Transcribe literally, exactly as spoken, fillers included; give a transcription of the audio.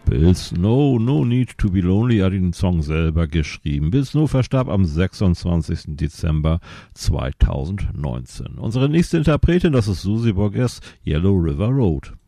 Bill Snow, No Need to Be Lonely, hat den Song selber geschrieben. Bill Snow verstarb am sechsundzwanzigsten Dezember zweitausendneunzehn. Unsere nächste Interpretin, das ist Susie Borges, Yellow River Road.